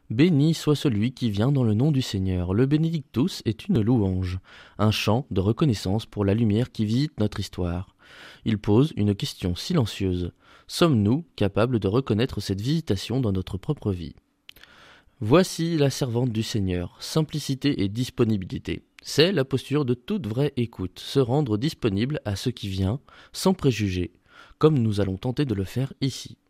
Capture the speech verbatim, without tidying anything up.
Béni soit celui qui vient dans le nom du Seigneur. Le Benedictus est une louange, un chant de reconnaissance pour la lumière qui visite notre histoire. Il pose une question silencieuse. Sommes-nous capables de reconnaître cette visitation dans notre propre vie ? Voici la servante du Seigneur, simplicité et disponibilité. C'est la posture de toute vraie écoute, se rendre disponible à ce qui vient, sans préjugés, comme nous allons tenter de le faire ici.